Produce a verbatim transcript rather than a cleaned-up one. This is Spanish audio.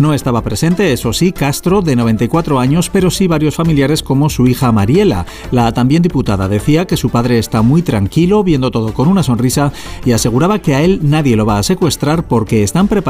No estaba presente, eso sí, Castro, de noventa y cuatro años, pero sí varios familiares como su hija Mariela. La también diputada decía que su padre está muy tranquilo, viendo todo con una sonrisa, y aseguraba que a él nadie lo va a secuestrar porque están preparados